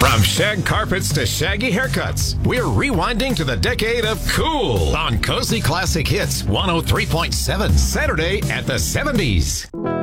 From shag carpets to shaggy haircuts, we're rewinding to the decade of cool on Cozy Classic Hits 103.7, Saturday at the 70s.